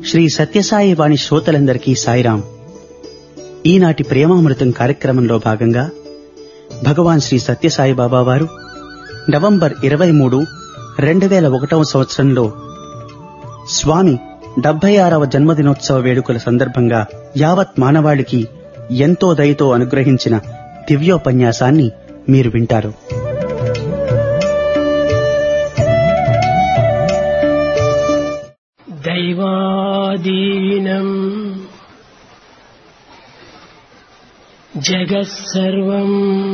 శ్రీ సత్యసాయి వాణి శ్రోతలందరికీ సాయిరాం. ఈనాటి ప్రేమామృతం కార్యక్రమంలో భాగంగా భగవాన్ శ్రీ సత్యసాయి బాబా వారు నవంబర్ 23, 2001 సంవత్సరంలో స్వామి 76వ జన్మదినోత్సవ వేడుకల సందర్భంగా యావత్ మానవాళికి ఎంతో దయతో అనుగ్రహించిన దివ్యోపన్యాసాన్ని మీరు వింటారు. దైవాదీనం జగత్సర్వం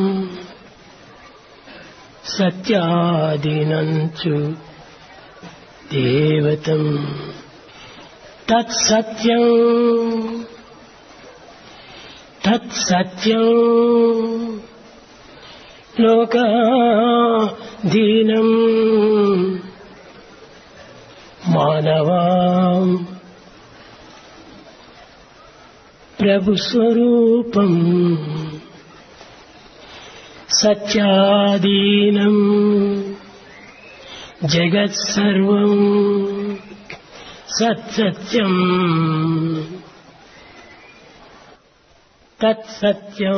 సత్యాదీనంచు దేవతం తత్సత్యం తత్సత్యం లోకాదీనం మానవాం ప్రభుస్వరూపం సత్యాదీనం జగత్సర్వం సత్సత్యం తత్సత్యం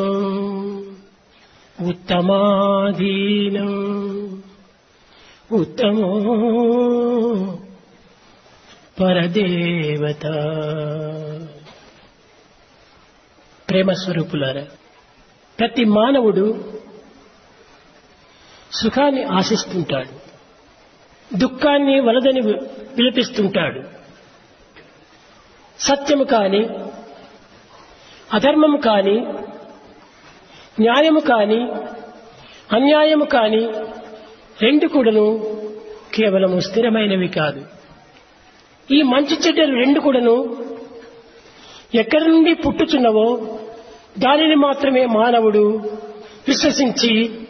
ఉత్తమాదీనం ఉత్తమో పరదేవత. ప్రేమస్వరూపులారా, ప్రతి మానవుడు సుఖాన్ని ఆశిస్తుంటాడు, దుఃఖాన్ని వలదని విలపిస్తుంటాడు. సత్యము కాని, అధర్మము కాని, న్యాయము కాని, అన్యాయము కాని రెండు కూడాను కేవలము స్థిరమైనవి కాదు. ఈ మంచి చెడ్డలు రెండు కూడాను ఎక్కడి నుండి పుట్టుచున్నవో దానిని మాత్రమే మానవుడు విశ్వసించి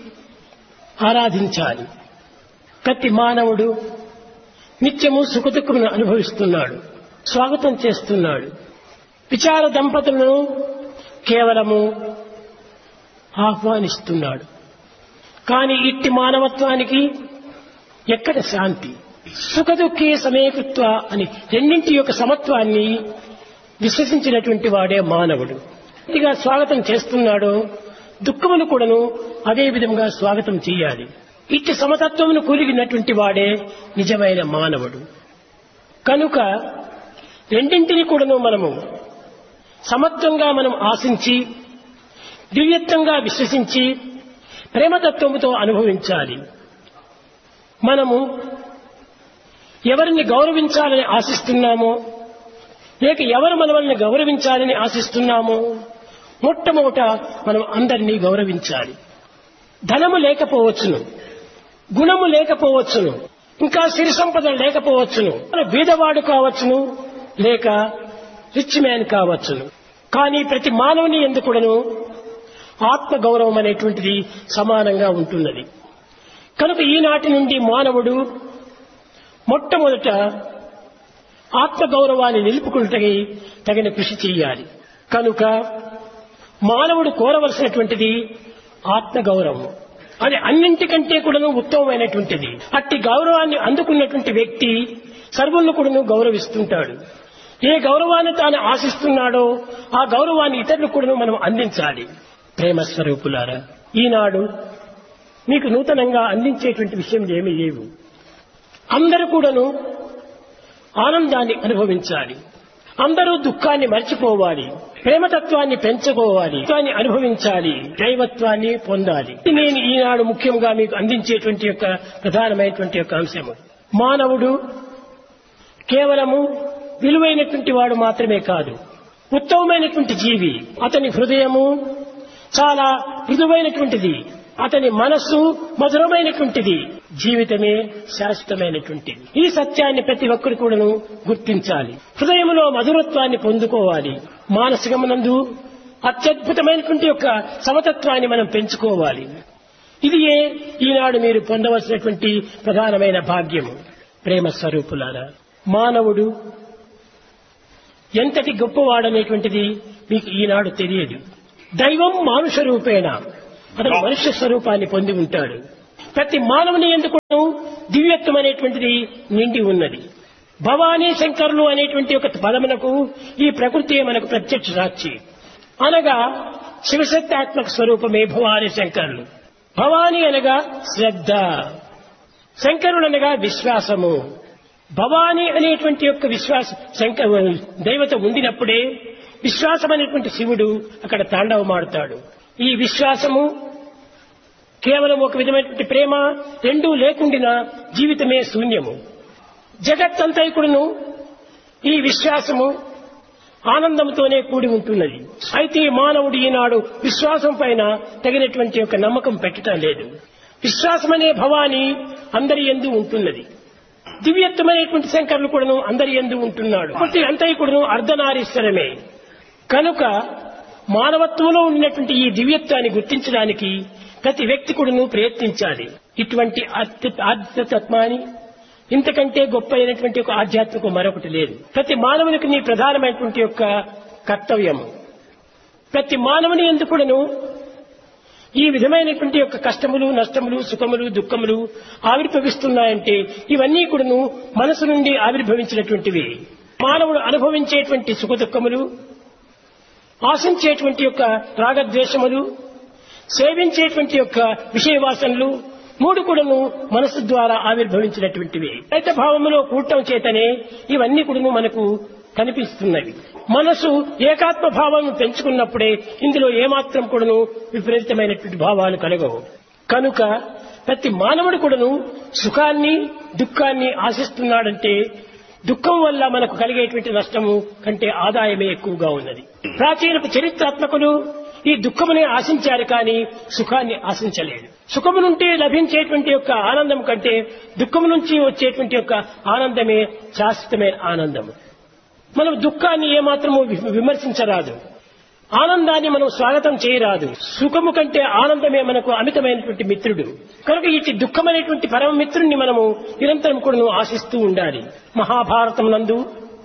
ఆరాధించాలి. ప్రతి మానవుడు నిత్యము సుఖదుఖములను అనుభవిస్తున్నాడు, స్వాగతం చేస్తున్నాడు. విచార దంపతులను కేవలము ఆహ్వానిస్తున్నాడు. కానీ ఇట్టి మానవత్వానికి ఎక్కడ శాంతి? సుఖదుఖే సమేకృత్వ అని రెండింటి యొక్క సమత్వాన్ని విశ్వసించినటువంటి వాడే మానవుడు. ఇంటిగా స్వాగతం చేస్తున్నాడో దుఃఖమును కూడాను అదే విధంగా స్వాగతం చేయాలి. ఇట్టి సమతత్వమును కూలిగినటువంటి వాడే నిజమైన మానవుడు. కనుక రెండింటిని కూడాను మనము సమత్వంగా మనం ఆశించి, దివ్యత్వంగా విశ్వసించి, ప్రేమతత్వముతో అనుభవించాలి. మనము ఎవరిని గౌరవించాలని ఆశిస్తున్నామో, లేక ఎవరు మనల్ని గౌరవించాలని ఆశిస్తున్నామో, మొట్టమొదట మనం అందరినీ గౌరవించాలి. ధనము లేకపోవచ్చును, గుణము లేకపోవచ్చును, ఇంకా సిరి సంపదలు లేకపోవచ్చును, బీదవాడు కావచ్చును, లేక రిచ్ మ్యాన్ కావచ్చును. కానీ ప్రతి మానవుని యందు కూడాను ఆత్మగౌరవం అనేటువంటిది సమానంగా ఉంటున్నది. కనుక ఈనాటి నుండి మానవుడు మొట్టమొదట ఆత్మగౌరవాన్ని నిలుపుకుంటే తగిన కృషి చేయాలి. కనుక మానవుడు కోరవలసినటువంటిది ఆత్మగౌరవం. అది అన్నింటికంటే కూడాను ఉత్తమమైనటువంటిది. అట్టి గౌరవాన్ని అందుకున్నటువంటి వ్యక్తి సర్వులను కూడాను గౌరవిస్తుంటాడు. ఏ గౌరవాన్ని తాను ఆశిస్తున్నాడో ఆ గౌరవాన్ని ఇతరులకు కూడాను మనం అందించాలి. ప్రేమస్వరూపులారా, ఈనాడు మీకు నూతనంగా అందించేటువంటి విషయం ఏమీ లేవు. అందరూ కూడాను ఆనందాన్ని అనుభవించాలి, అందరూ దుఃఖాన్ని మర్చిపోవాలి, ప్రేమతత్వాన్ని పెంచుకోవాలి, దుఃఖాన్ని అనుభవించాలి, దైవత్వాన్ని పొందాలి. నేను ఈనాడు ముఖ్యంగా మీకు అందించేటువంటి యొక్క ప్రధానమైనటువంటి యొక్క అంశము, మానవుడు కేవలము విలువైనటువంటి వాడు మాత్రమే కాదు, ఉత్తమమైనటువంటి జీవి. అతని హృదయము చాలా మృదువైనటువంటిది, అతని మనస్సు మధురమైనటువంటిది, జీవితమే శాశ్వతమైనటువంటిది. ఈ సత్యాన్ని ప్రతి ఒక్కరు కూడాను గుర్తించాలి. హృదయంలో మధురత్వాన్ని పొందుకోవాలి. మానసికమునందు అత్యద్భుతమైనటువంటి యొక్క సమతత్వాన్ని మనం పెంచుకోవాలి. ఇది ఈనాడు మీరు పొందవలసినటువంటి ప్రధానమైన భాగ్యము. ప్రేమ స్వరూపులారా, మానవుడు ఎంతటి గొప్పవాడనేటువంటిది మీకు ఈనాడు తెలియదు. దైవం మానుష రూపేణ, అతను మనుష్య స్వరూపాన్ని పొంది ఉంటాడు. ప్రతి మానవుని ఎందుకు దివ్యత్వం అనేటువంటిది నిండి ఉన్నది. భవానీ శంకరులు అనేటువంటి ఒక పదమునకు ఈ ప్రకృతి మనకు ప్రత్యక్ష సాక్షి. అనగా శివశక్తాత్మక స్వరూపమే భవానీ శంకరులు. భవానీ అనగా శ్రద్ధ, శంకరుడు అనగా విశ్వాసము. భవానీ అనేటువంటి యొక్క దైవత ఉండినప్పుడే విశ్వాసం అనేటువంటి శివుడు అక్కడ తాండవమాడుతాడు. ఈ విశ్వాసము కేవలం ఒక విధమైనటువంటి ప్రేమ రెండూ లేకుండినా జీవితమే శూన్యము. జగత్తంతైకుడును ఈ విశ్వాసము ఆనందంతోనే కూడి ఉంటున్నది. అయితే మానవుడు ఈనాడు విశ్వాసం పైన తగినటువంటి ఒక నమ్మకం పెట్టడం లేదు. విశ్వాసమనే భవాని అందరి యందు ఉంటున్నది. దివ్యత్వమైనటువంటి శంకరులు కూడాను అందరి యందు ఉంటున్నాడు. ప్రతి అంతైకుడును అర్ధనారీశ్వరమే. కనుక మానవత్వంలో ఉన్నటువంటి ఈ దివ్యత్వాన్ని గుర్తించడానికి ప్రతి వ్యక్తి కూడాను ప్రయత్నించాలి. ఇటువంటి ఆధ్యాత్మాన్ని ఇంతకంటే గొప్ప అయినటువంటి ఒక ఆధ్యాత్మిక మరొకటి లేదు. ప్రతి మానవునికి నీ ప్రధానమైనటువంటి యొక్క కర్తవ్యము. ప్రతి మానవుని ఎందుకు కూడాను ఈ విధమైనటువంటి యొక్క కష్టములు, నష్టములు, సుఖములు, దుఃఖములు ఆవిర్భవిస్తున్నాయంటే ఇవన్నీ కూడాను మనసు నుండి ఆవిర్భవించినటువంటివి. మానవుడు అనుభవించేటువంటి సుఖ దుఃఖములు, ఆశించేటువంటి యొక్క రాగద్వేషములు, సేవించేటువంటి యొక్క విషయవాసనలు మూడు కూడాను మనసు ద్వారా ఆవిర్భవించినటువంటివి. దైత భావములో కూడటం చేతనే ఇవన్నీ కూడాను మనకు కనిపిస్తున్నవి. మనసు ఏకాత్మ భావాలను పెంచుకున్నప్పుడే ఇందులో ఏమాత్రం కూడాను విపరీతమైనటువంటి భావాలు కలగవు. కనుక ప్రతి మానవుడు కూడాను సుఖాన్ని, దుఃఖాన్ని ఆశిస్తున్నాడంటే దుఃఖం వల్ల మనకు కలిగేటువంటి నష్టము కంటే ఆదాయమే ఎక్కువగా ఉన్నది. ప్రాచీన చరిత్రాత్మకులు ఈ దుఃఖమునే ఆశించారు కానీ సుఖాన్ని ఆశించలేదు. సుఖము నుండి లభించేటువంటి యొక్క ఆనందం కంటే దుఃఖము నుంచి వచ్చేటువంటి యొక్క ఆనందమే శాశ్వతమైన ఆనందము. మనం దుఃఖాన్ని ఏమాత్రము విమర్శించరాదు, ఆనందాన్ని మనం స్వాగతం చేయరాదు. సుఖము కంటే ఆనందమే మనకు అమితమైనటువంటి మిత్రుడు. కనుక ఈ దుఃఖం అనేటువంటి పరమ మిత్రుడిని మనము నిరంతరం కూడా ఆశిస్తూ ఉండాలి. మహాభారతం నందు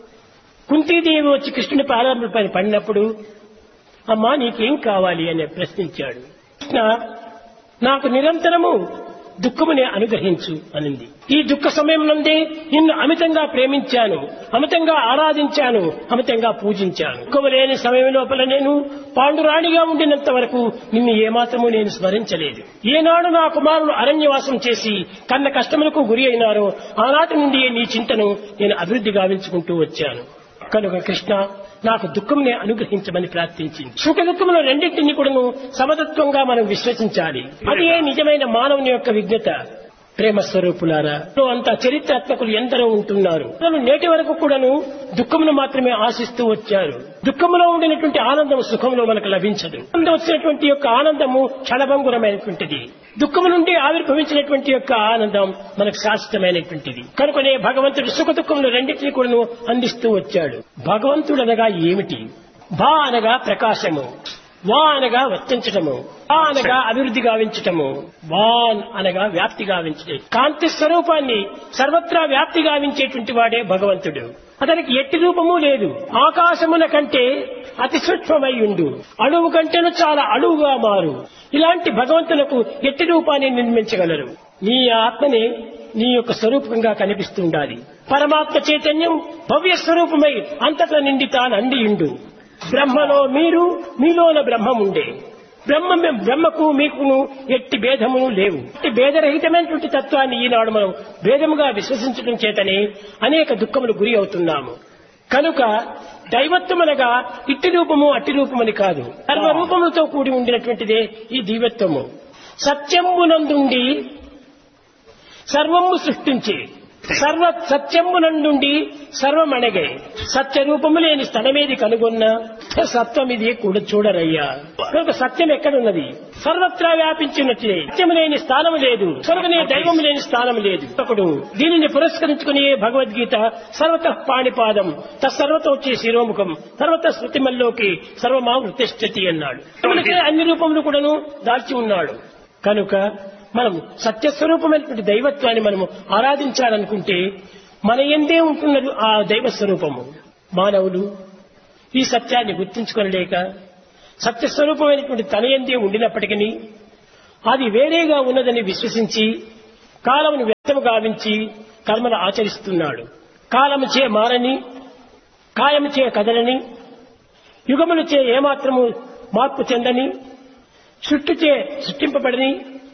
కుంతీదేవి వచ్చి కృష్ణుని పాదాలపై పడినప్పుడు, అమ్మా నీకేం కావాలి అని ప్రశ్నించాడు. కృష్ణ నాకు నిరంతరము దుఃఖమునే అనుగ్రహించు అనింది. ఈ దుఃఖ సమయం నుండి నిన్ను అమితంగా ప్రేమించాను, అమితంగా ఆరాధించాను, అమితంగా పూజించాను. దుఃఖము లేని సమయం లోపల నేను పాండురాణిగా ఉండినంత వరకు నిన్ను ఏమాత్రము నేను స్మరించలేదు. ఏనాడు నా కుమారుడు అరణ్యవాసం చేసి కన్న కష్టములకు గురి అయినారో ఆనాటి నుండి నీ చింతను నేను అభివృద్ధి గావించుకుంటూ వచ్చాను. కనుక కృష్ణ నాకు దుఃఖంనే అనుగ్రహించమని ప్రార్థించింది. సుఖ దుఃఖముల రెండింటినీ కూడా సమతత్వంగా మనం విశ్వసించాలి. అదే నిజమైన మానవుని యొక్క విజ్ఞత. ప్రేమ స్వరూపులారా, అంత చరిత్రాత్మకులు ఎందరో ఉంటున్నారు. నేటి వరకు కూడాను దుఃఖమును మాత్రమే ఆశిస్తూ వచ్చారు. దుఃఖములో ఉండినటువంటి ఆనందం సుఖంలో మనకు లభించదు. వచ్చినటువంటి యొక్క ఆనందము క్షణభంగురమైనటువంటిది. దుఃఖము నుండి ఆవిర్భవించినటువంటి యొక్క ఆనందం మనకు శాశ్వతమైనటువంటిది. కనుకనే భగవంతుడు సుఖ దుఃఖములు రెండింటినీ కూడా అందిస్తూ వచ్చాడు. భగవంతుడు అనగా ఏమిటి? భా అనగా ప్రకాశము, వా అనగా వర్తించటము, వా అనగా అభివృద్ధి గావించటము, వాన్ అనగా వ్యాప్తి గావించటం. కాంతి స్వరూపాన్ని సర్వత్రా వ్యాప్తి గావించేటువంటి వాడే భగవంతుడు. అతనికి ఎట్టి రూపము లేదు. ఆకాశమున కంటే అతి సూక్ష్మమై ఉండు, అణువు కంటేను చాలా అణువుగా మారు. ఇలాంటి భగవంతులకు ఎట్టి రూపాన్ని నిర్మించగలరు? నీ ఆత్మనే నీ యొక్క స్వరూపంగా కనిపిస్తుండాలి. పరమాత్మ చైతన్యం భవ్య స్వరూపమై అంతటా నిండి తాను అండియుండు. బ్రహ్మలో మీరు, మీలోన బ్రహ్మముండే. బ్రహ్మకు మీకును ఎట్టి భేదమును లేవు. భేదరహితమైనటువంటి తత్వాన్ని ఈనాడు మనం భేదముగా విశ్వసించడం చేతనే అనేక దుఃఖములు గురి అవుతున్నాము. కనుక దైవత్వమనగా ఇట్టి రూపము అట్టి రూపమని కాదు, సర్వరూపములతో కూడి ఉండినటువంటిదే ఈ దివ్యత్వము. సత్యమునందుండి సర్వము సృష్టించి సత్యమునందుండి సర్వమణగే. సత్యరూపము లేని స్థలమేది కనుగొన్న సత్వమిది కూడా చూడరయ్యా. కనుక సత్యం ఎక్కడున్నది? సర్వత్రా వ్యాపించినట్లే. సత్యము లేని స్థానం లేదు, కనుకనే దైవము లేని స్థానం లేదు. ఒకడు దీనిని పురస్కరించుకుని భగవద్గీత సర్వతః పాణిపాదం తత్సర్వతోచ్చి శిరోముఖం సర్వత శృతిమల్లోకి సర్వమా వృతిష్ఠతి అన్నాడు. అన్ని రూపములు కూడాను దాల్చి ఉన్నాడు. కనుక మనం సత్యస్వరూపమైనటువంటి దైవత్వాన్ని మనము ఆరాధించాలనుకుంటే మన ఎందే ఉంటున్నది ఆ దైవ స్వరూపము. మానవులు ఈ సత్యాన్ని గుర్తించుకోలేక సత్యస్వరూపమైనటువంటి తన ఎందే ఉండినప్పటికీ అది వేరేగా ఉన్నదని విశ్వసించి కాలమును వ్యర్థము గావించి కర్మలు ఆచరిస్తున్నాడు. కాలముచే మారని, కాయముచే కదలని, యుగములచే ఏమాత్రము మార్పు చెందని, సృష్టిచే సృష్టింపబడని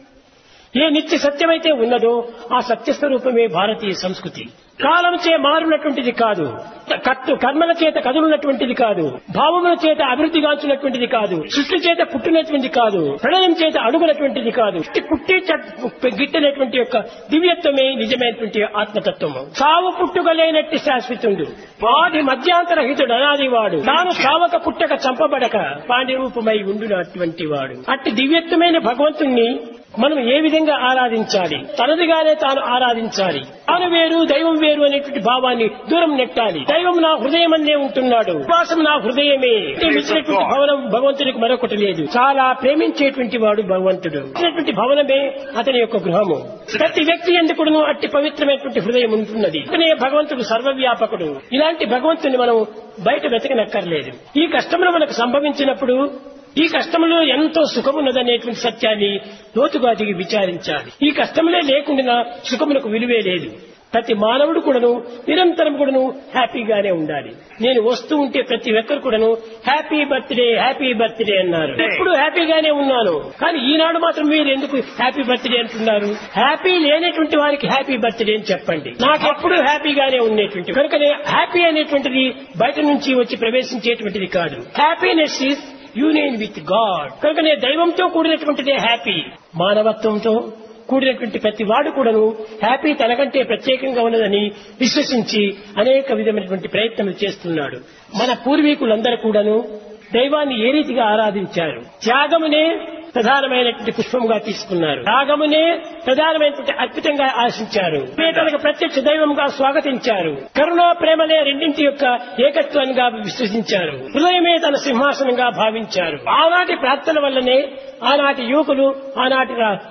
ఏ నిత్య సత్యమైతే ఉన్నదో ఆ సత్యస్వరూపమే భారతీయ సంస్కృతి. కాలంచే మారునటువంటిది కాదు, కర్మల చేత కదులున్నటువంటిది కాదు, భావముల చేత అభివృద్ధిగాంచినటువంటిది కాదు, సృష్టి చేత పుట్టినటువంటిది కాదు, ప్రణయం చేత అడుగునటువంటిది కాదు, పుట్టి గిట్టనటువంటి యొక్క దివ్యత్వమే నిజమైనటువంటి ఆత్మతత్వము. సావు పుట్టుకలేనట్టి శాశ్వతుడు, వాడి మధ్యాంతరహితుడు అనాదివాడు, తాను సావక పుట్టక చంపబడక పాండ్య రూపమై ఉండునటువంటి వాడు. అట్టి దివ్యత్వమైన భగవంతుణ్ణి మనం ఏ విధంగా ఆరాధించాలి? తనదిగానే తాను ఆరాధించాలి. తాను వేరు దైవం వేరు అనేటువంటి భావాన్ని దూరం నెట్టాలి. దైవం నా హృదయమన్నే ఉంటున్నాడు, విశ్వాసం నా హృదయమే. ఇచ్చినటువంటి భవనం భగవంతుడికి మరొకటి లేదు. చాలా ప్రేమించేటువంటి వాడు భగవంతుడు. ఇచ్చినటువంటి భవనమే అతని యొక్క గృహము. ప్రతి వ్యక్తి ఎందుకును అట్టి పవిత్రమైనటువంటి హృదయం ఉంటున్నది. అతనే భగవంతుడు సర్వవ్యాపకుడు. ఇలాంటి భగవంతుని మనం బయట వెతకనక్కర్లేదు. ఈ కష్టములు మనకు సంభవించినప్పుడు ఈ కష్టంలో ఎంతో సుఖమున్నదనేటువంటి సత్యాన్ని లోతుగా దిగి విచారించాలి. ఈ కష్టములే లేకుండా సుఖములకు విలువే లేదు. ప్రతి మానవుడు కూడాను నిరంతరం కూడాను హ్యాపీగానే ఉండాలి. నేను వస్తూ ఉంటే ప్రతి ఒక్కరు కూడాను హ్యాపీ బర్త్డే హ్యాపీ బర్త్డే అన్నారు. ఎప్పుడు హ్యాపీగానే ఉన్నాను, కానీ ఈనాడు మాత్రం మీరు ఎందుకు హ్యాపీ బర్త్డే అంటున్నారు? హ్యాపీ లేనటువంటి వారికి హ్యాపీ బర్త్డే అని చెప్పండి. నాకు ఎప్పుడు హ్యాపీగానే ఉండేటువంటి కనుకనే హ్యాపీ అనేటువంటిది బయట నుంచి వచ్చి ప్రవేశించేటువంటిది కాదు. Happiness is union with God. కనుకనే దైవంతో కూడినటువంటిదే హ్యాపీ. మానవత్వంతో కూడినటువంటి ప్రతి వాడు కూడాను హ్యాపీ తనకంటే ప్రత్యేకంగా ఉన్నదని విశ్వసించి అనేక విధమైనటువంటి ప్రయత్నాలు చేస్తున్నాడు. మన పూర్వీకులందరూ కూడాను దైవాన్ని ఏ రీతిగా ఆరాధించారు? త్యాగమునే ప్రధానమైనటువంటి పుష్పంగా తీసుకున్నారు, త్యాగమునే ప్రధానమైనటువంటి అద్భుతంగా ఆశించారు, తనకు ప్రత్యక్ష దైవంగా స్వాగతించారు, కరుణా ప్రేమలే రెండింటి యొక్క ఏకత్వంగా విశ్వసించారు, హృదయమే తన సింహాసనంగా భావించారు. ఆనాటి ప్రార్థన వల్లనే ఆనాటి యువకులు ఆనాటి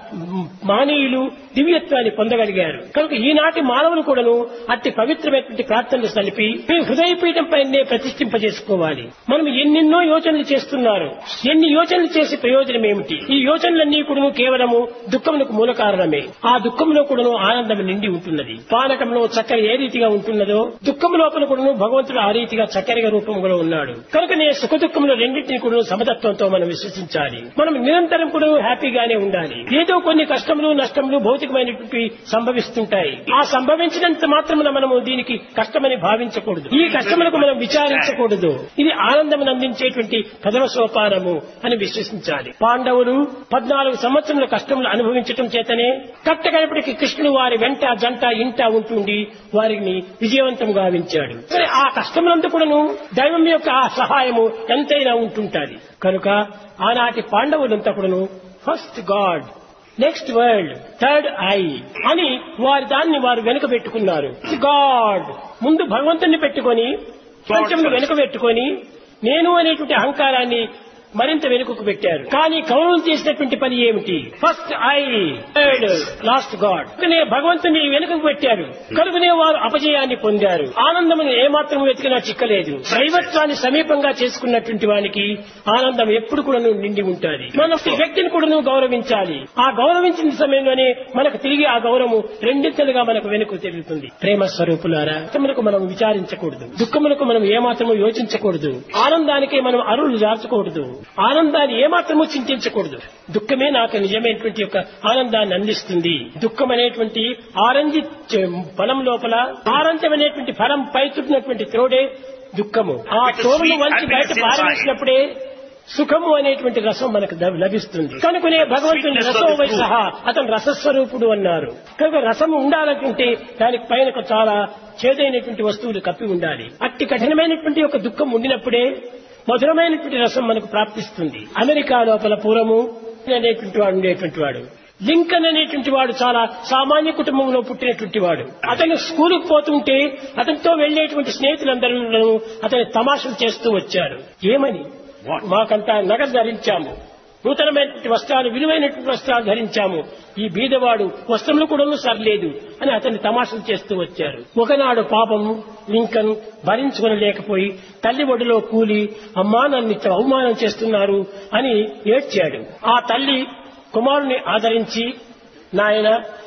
మానీయులు దివ్యత్వాన్ని పొందగలిగారు. కనుక ఈనాటి మానవులు కూడాను అట్టి పవిత్రమైనటువంటి ప్రార్థనలు సలిపి మీ హృదయపీఠం పైనే ప్రతిష్ఠింపజేసుకోవాలి. మనం ఎన్నెన్నో యోచనలు చేస్తున్నారు. ఎన్ని యోచనలు చేసి ప్రయోజనం ఏమిటి? ఈ యోచనలన్నీ కూడాను కేవలము దుఃఖములకు మూల కారణమే. ఆ దుఃఖంలో కూడాను ఆనందం నిండి ఉంటున్నది. పానకంలో చక్కెర ఏ రీతిగా ఉంటున్నదో దుఃఖం లోపల కూడాను భగవంతుడు ఆ రీతిగా చక్కెరగా రూపంలో ఉన్నాడు. కనుకనే సుఖ దుఃఖములు రెండింటినీ కూడా సమతత్వంతో మనం విశ్వసించాలి. మనం నిరంతరం కూడా హ్యాపీగానే ఉండాలి. ఏదో కొన్ని కష్టములు నష్టములు భౌతికమైనటువంటి సంభవిస్తుంటాయి. ఆ సంభవించినంత మాత్రమున మనము దీనికి కష్టమని భావించకూడదు. ఈ కష్టములకు మనం విచారించకూడదు. ఇది ఆనందం అందించేటువంటి ప్రథమ సోపానము అని విశ్వసించాలి. పాండవులు 14 సంవత్సరముల కష్టములు అనుభవించటం చేతనే కట్టకడపటికి కృష్ణుడు వారి వెంట జంట ఇంట ఉంటుండి వారిని విజయవంతం గావించాడు. సరే, ఆ కష్టములంతా కూడాను దైవం యొక్క ఆ సహాయము ఎంతైనా ఉంటుంటాది. కనుక ఆనాటి పాండవులంతా కూడాను first God, next world, third I అని దాన్ని వారు వెనుక పెట్టుకున్నారు. గాడ్ ముందు భగవంతుని పెట్టుకొని ప్రపంచంలో వెనుక పెట్టుకొని నేను అనేటువంటి అహంకారాన్ని మరింత వెనుకకు పెట్టారు. కానీ కౌరవులు చేసినటువంటి పని ఏమిటి? First I, third, last God. భగవంతుని వెనుకకు పెట్టారు. కనుకనే వారు అపజయాన్ని పొందారు. ఆనందమును ఏమాత్రం వెతికినా చిక్కలేదు. దైవత్వాన్ని సమీపంగా చేసుకున్నటువంటి వానికి ఆనందం ఎప్పుడు కూడా నిండి ఉంటుంది. మనం వ్యక్తిని కూడా గౌరవించాలి. ఆ గౌరవించిన సమయంలోనే మనకు తిరిగి ఆ గౌరవం రెండింతలుగా మనకు వెనుక తిరుగుతుంది. ప్రేమ స్వరూపులారా, దుఃఖములకు మనం విచారించకూడదు, దుఃఖములకు మనం ఏమాత్రము యోచించకూడదు, ఆనందానికే మనం అరువులు దాచకూడదు, ఆనందాన్ని ఏమాత్రము చింతించకూడదు. దుఃఖమే నాకు నిజమైనటువంటి యొక్క ఆనందాన్ని అందిస్తుంది. దుఃఖం అనేటువంటి ఆరెంజ్ ఫలం లోపల ఆరెంజ్ అనేటువంటి ఫలం పైతున్నటువంటి తోడే దుఃఖము. ఆ తోడును వంచి బయట పారవేసినప్పుడే సుఖము అనేటువంటి రసం మనకు లభిస్తుంది. కనుకనే భగవంతుని రసోవై సహా అతను రసస్వరూపుడు అన్నారు. కనుక రసం ఉండాలనుకుంటే దానికి పైన చాలా చేదైనటువంటి వస్తువులు కప్పి ఉండాలి. అట్టి కఠినమైనటువంటి యొక్క దుఃఖం ఉండినప్పుడే మధురమైనటువంటి రసం మనకు ప్రాప్తిస్తుంది. అమెరికా లోపల పూర్వము అనేటువంటి వాడు ఉండేటువంటి వాడు. లింకన్ అనేటువంటి వాడు చాలా సామాన్య కుటుంబంలో పుట్టినటువంటి వాడు. అతను స్కూలుకు పోతుంటే అతనితో వెళ్లేటువంటి స్నేహితులందరూ అతని తమాషలు చేస్తూ వచ్చారు. ఏమని? మాకంతా నగదు ధరించాము, నూతనమైనటువంటి వస్త్రాలు, విలువైనటువంటి వస్త్రాలు ధరించాము, ఈ బీదవాడు వస్త్రములు కూడా సరిలేదు అని అతన్ని తమాషలు చేస్తూ వచ్చారు. ఒకనాడు పాపము లింకన్ భరించుకొనలేకపోయి తల్లి ఒడిలో కూలి, అమ్మా నన్ను అవమానం చేస్తున్నారు అని ఏడ్చాడు. ఆ తల్లి కుమారుని ఆదరించి, నాయన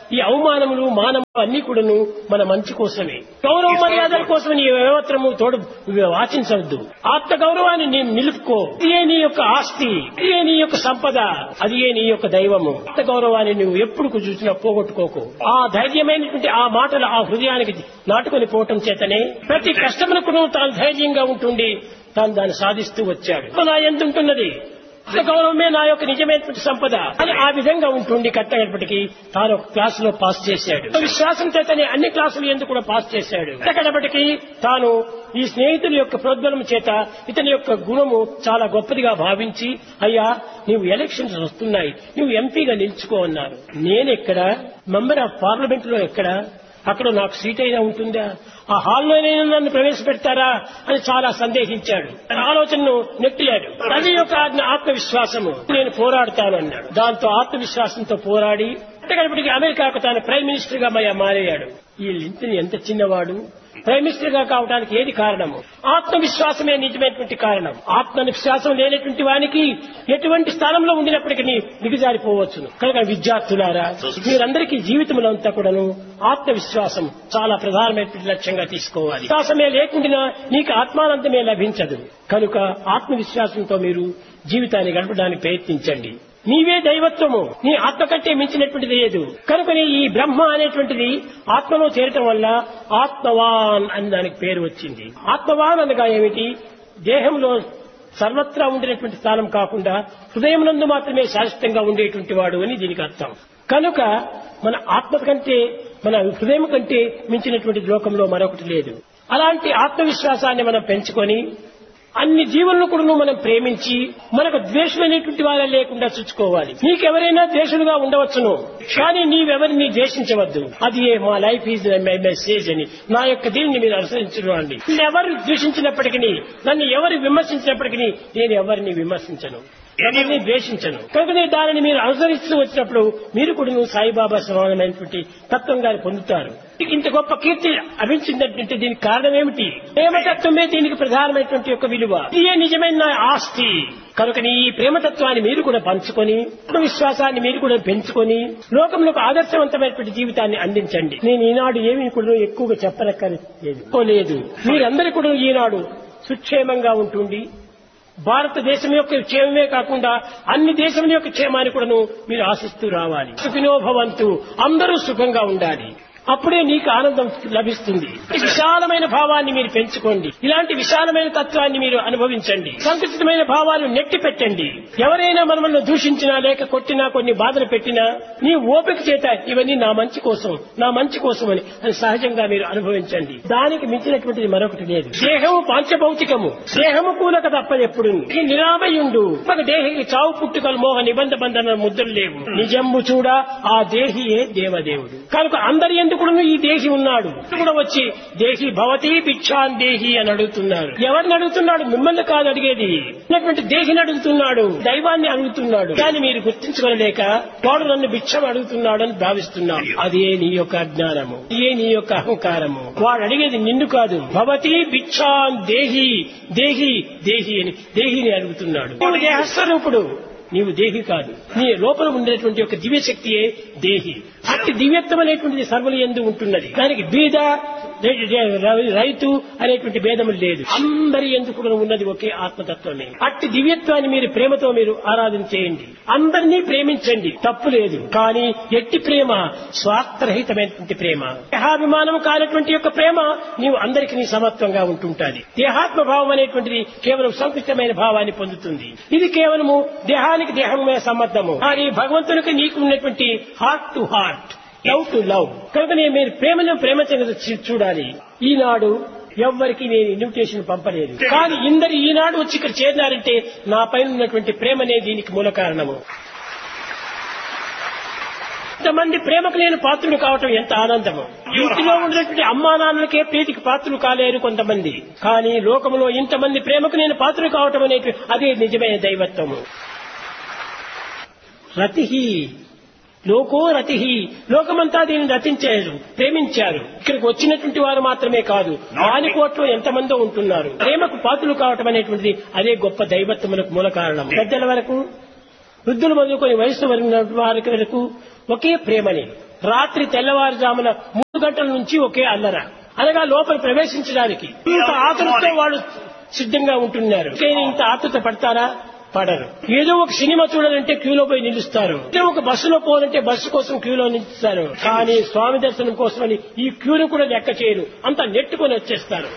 ఈ అవమానములు మానములు అన్ని కూడాను మన మంచి కోసమే. గౌరవ మర్యాదల కోసం నీ ఏమాత్రము తోడు వాచించవద్దు. ఆత్మ గౌరవాన్ని నేను నిలుపుకో. ఇదే నీ యొక్క ఆస్తి, ఇదే నీ యొక్క సంపద, అది నీ యొక్క దైవము. ఆత్మ గౌరవాన్ని నువ్వు ఎప్పుడు చూసినా పోగొట్టుకోకు. ఆ ధైర్యమైనటువంటి ఆ మాటలు ఆ హృదయానికి నాటుకొని పోవటం చేతనే ప్రతి కష్టమునకు తాను ధైర్యంగా ఉంటుండి తాను దాన్ని సాధిస్తూ వచ్చాడు. నా ఎంతుంటున్నది గౌరవమే నా యొక్క నిజమైనటువంటి సంపద అని ఆ విధంగా ఉంటుండి కట్టేపటికి తాను ఒక క్లాసులో పాస్ చేశాడు. విశ్వాసం చేతనే అన్ని క్లాసులు ఎందుకు కూడా పాస్ చేశాడు. కట్టబటికి తాను ఈ స్నేహితుల యొక్క ప్రోద్బలం చేత ఇతని యొక్క గుణము చాలా గొప్పదిగా భావించి, అయ్యా నీవు ఎలక్షన్స్ వస్తున్నాయి, నువ్వు ఎంపీగా నిలుచుకో అన్నారు. నేనెక్కడ మెంబర్ ఆఫ్ పార్లమెంట్ లో ఎక్కడ, అక్కడ నాకు సీట్ అయినా ఉంటుందా, ఆ హాల్లోనైనా నన్ను ప్రవేశపెడతారా అని చాలా సందేహించాడు. ఆలోచనను నెట్టిలాడు. అది యొక్క ఆత్మవిశ్వాసము. నేను పోరాడుతాను అన్నాడు. దాంతో ఆత్మవిశ్వాసంతో పోరాడి అప్పటికి అమెరికాకు తాను ప్రైమ్ మినిస్టర్ గా మారయ్యాడు. ఈ లింకన్ ఎంత చిన్నవాడు, ప్రైమ్ మినిస్టర్ గా కావడానికి ఏది కారణము? ఆత్మవిశ్వాసమే నిజమైనటువంటి కారణం. ఆత్మవిశ్వాసం లేనటువంటి వానికి ఎటువంటి స్థానంలో ఉండినప్పటికీ దిగజారిపోవచ్చును. కనుక విద్యార్థులారా, మీరందరికీ జీవితంలో అంతా కూడాను ఆత్మవిశ్వాసం చాలా ప్రధానమైనటువంటి లక్ష్యంగా తీసుకోవాలి. విశ్వాసమే లేకుండా నీకు ఆత్మానందమే లభించదు. కనుక ఆత్మవిశ్వాసంతో మీరు జీవితాన్ని గడపడానికి ప్రయత్నించండి. నీవే దైవత్వము, నీ ఆత్మ కంటే మించినటువంటిది లేదు. కనుకనే ఈ బ్రహ్మ అనేటువంటిది ఆత్మలో చేరటం వల్ల ఆత్మవాన్ అని దానికి పేరు వచ్చింది. ఆత్మవాన్ అనగా ఏమిటి? దేహంలో సర్వత్రా ఉండేటువంటి స్థానం కాకుండా హృదయమునందు మాత్రమే శాశ్వతంగా ఉండేటువంటి వాడు అని దీనికి అర్థం. కనుక మన ఆత్మ కంటే, మన హృదయం కంటే మించినటువంటి లోకంలో మరొకటి లేదు. అలాంటి ఆత్మవిశ్వాసాన్ని మనం పెంచుకొని అన్ని జీవులను కూడా మనం ప్రేమించి మనకు ద్వేషమైనటువంటి వారే లేకుండా చూసుకోవాలి. నీకెవరైనా ద్వేషులుగా ఉండవచ్చును, కానీ నీవెవరిని ద్వేషించవద్దు. అది మా లైఫ్ ఈజ్ మై మెసేజ్ అని నా యొక్క దీన్ని మీరు అనుసరించండి. ఎవరు ద్వేషించినప్పటికీ, నన్ను ఎవరు విమర్శించినప్పటికీ నేను ఎవరిని విమర్శించను, ఎవరిని ద్వేషించను. కనుక దానిని మీరు అనుసరిస్తూ వచ్చినప్పుడు మీరు కూడా సాయిబాబా సమానమైనటువంటి తత్వంగాన్ని పొందుతారు. ఇంత గొప్ప కీర్తి లభించిందంటే దీనికి కారణం ఏమిటి? ప్రేమతత్వమే దీనికి ప్రధానమైనటువంటి యొక్క విలువ. ఇదే నిజమైన ఆస్తి. కనుక ఈ ప్రేమతత్వాన్ని మీరు కూడా పంచుకొని, విశ్వాసాన్ని మీరు కూడా పెంచుకొని లోకంలో ఆదర్శవంతమైనటువంటి జీవితాన్ని అందించండి. నేను ఈనాడు ఏమీ కూడా ఎక్కువగా చెప్పనక్కర్లేదు. మీరందరూ కూడా ఈనాడు సుక్షేమంగా ఉంటుంది. భారతదేశం యొక్క క్షేమమే కాకుండా అన్ని దేశముల యొక్క క్షేమాన్ని కూడాను మీరు ఆశిస్తూ రావాలి. సుఖినో భవంతు, అందరూ సుఖంగా ఉండాలి. అప్పుడే నీకు ఆనందం లభిస్తుంది. విశాలమైన భావాన్ని మీరు పెంచుకోండి. ఇలాంటి విశాలమైన తత్వాన్ని మీరు అనుభవించండి. సంకుచితమైన భావాలు నెట్టి పెట్టండి. ఎవరైనా మనల్ని దూషించినా లేక కొట్టినా, కొన్ని బాధలు పెట్టినా నీ ఓపిక చేత ఇవన్నీ నా మంచి కోసం, నా మంచి కోసం అని సహజంగా మీరు అనుభవించండి. దానికి మించినటువంటిది మరొకటి లేదు. దేహము పాంచభౌతికము, దేహము కూలక తప్ప ఎప్పుడు నిరామయుండు. ఒక దేహికి చావు పుట్టుకలు మోహ నిబంధ బంధన ముద్రలు లేవు. నిజంబు చూడ ఆ దేహియే దేవదేవుడు. కనుక అందరి ఎందుకు ఈ దేహి ఉన్నాడు. కూడా వచ్చి దేహి భవతి భిక్షాన్ దేహి అని అడుగుతున్నారు. ఎవరిని అడుగుతున్నాడు? మిమ్మల్ని కాదు అడిగేది, దేహిని అడుగుతున్నాడు, దైవాన్ని అడుగుతున్నాడు. కానీ మీరు గుర్తించుకోలేక వాడు నన్ను భిక్షం అడుగుతున్నాడు అని భావిస్తున్నాడు. అదే నీ యొక్క అజ్ఞానము, ఇదే నీ యొక్క అహంకారము. వాడు అడిగేది నిన్ను కాదు. భవతి భిక్షాన్ దేహి, దేహి దేహి అని దేహిని అడుగుతున్నాడు. నువ్వు దేహస్వరూపుడు, నీవు దేహి కాదు. నీ లోపల ఉండేటువంటి యొక్క దివ్యశక్తియే దేహి. అట్టి దివ్యత్వం అనేటువంటిది సర్వుల యందు ఉంటున్నది. దానికి బీద రైతు అనేటువంటి భేదములు లేదు. అందరి యందు కూడా ఉన్నది ఒకే ఆత్మతత్వమే. అట్టి దివ్యత్వాన్ని మీరు ప్రేమతో మీరు ఆరాధన చేయండి. అందరినీ ప్రేమించండి, తప్పు లేదు. కానీ ఎట్టి ప్రేమ స్వార్థరహితమైనటువంటి ప్రేమ, దేహాభిమానం కానటువంటి యొక్క ప్రేమ నీవు అందరికీ నీ సమత్వంగా ఉంటుంటాది. దేహాత్మ భావం అనేటువంటిది కేవలం సంకుచితమైన భావాన్ని పొందుతుంది. ఇది కేవలము దేహానికి దేహమే సంబంధము. కానీ భగవంతునికి నీకు ఉన్నటువంటి heart to heart, love to love. కనుక మీరు ప్రేమను ప్రేమ చూడాలి. ఈనాడు ఎవ్వరికి నేను ఇన్విటేషన్ పంపలేదు, కానీ ఇందరు ఈనాడు వచ్చి ఇక్కడ చేరినారంటే నా పైన ఉన్నటువంటి ప్రేమనే దీనికి మూల కారణము. ఇంతమంది ప్రేమకు నేను పాత్రులు కావటం ఎంత ఆనందము. ఇంటిలో ఉన్నటువంటి అమ్మా నాన్నలకే ప్రీతికి పాత్రులు కాలేరు కొంతమంది, కానీ లోకంలో ఇంతమంది ప్రేమకు నేను పాత్రులు కావటం అనేది అదే నిజమైన దైవత్వము. రతిహి లోకో రతిహి, లోకమంతా దీన్ని రతించారు, ప్రేమించారు. ఇక్కడికి వచ్చినటువంటి వారు మాత్రమే కాదు, కోట్లో ఎంతమందో ఉంటున్నారు. ప్రేమకు పాత్రులు కావటం అనేటువంటిది అదే గొప్ప దైవత్వములకు మూల కారణం. పెద్దల వరకు, వృద్ధులు మొదలుకొని వయస్సు వారి వరకు ఒకే ప్రేమని రాత్రి తెల్లవారుజామున 3 గంటల నుంచి ఒకే అల్లర. అనగా లోపల ప్రవేశించడానికి ఇంత ఆతృతతో వాళ్ళు సిద్ధంగా ఉంటున్నారు. ఇంత ఆతృత పడతారా? పడరు. ఏదో ఒక సినిమా చూడాలంటే క్యూలో పోయి నిలుస్తారు. ఏదో ఒక బస్సులో పోవాలంటే బస్సు కోసం క్యూలో నిలుస్తారు. కానీ స్వామి దర్శనం కోసమని ఈ క్యూను కూడా లెక్క చేయరు. అంతా నెట్టుకొని వచ్చేస్తారు.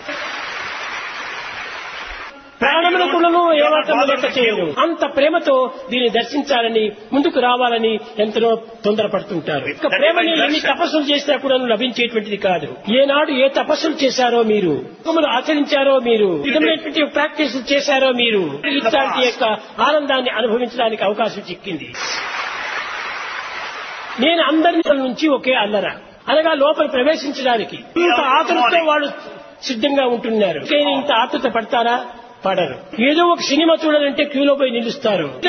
ప్రాణముల కూడాను ఏమాత్రం లెక్క చేయరు. అంత ప్రేమతో దీన్ని దర్శించాలని, ముందుకు రావాలని ఎంతో తొందరపడుతుంటారు. ఇక ప్రేమని ఎన్ని తపస్సులు చేసినా కూడా లభించేటువంటిది కాదు. ఏనాడు ఏ తపస్సులు చేశారో మీరు, ఆచరించారో మీరు, విధమైనటువంటి ప్రాక్టీస్ చేశారో మీరు, ఇట్లాంటి యొక్క ఆనందాన్ని అనుభవించడానికి అవకాశం చిక్కింది. నేను అందరి నుంచి ఒకే అల్లర. అనగా లోపల ప్రవేశించడానికి ఇంత ఆతృతతో వాళ్ళు సిద్ధంగా ఉంటున్నారు. ఇంత ఆతృత పడతారా? పడరు. ఏదో ఒక సినిమా చూడాలంటే క్యూలో పోయి నిలుస్తారు.